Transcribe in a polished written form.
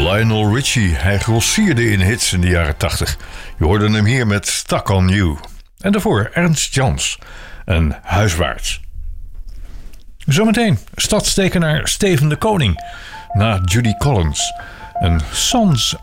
Lionel Richie, hij grossierde in hits in de jaren 80. Je hoorde hem hier met Stuck on You. En daarvoor Ernst Jans en Huiswaarts. Zometeen stadstekenaar Steven de Koning na Judy Collins en Sons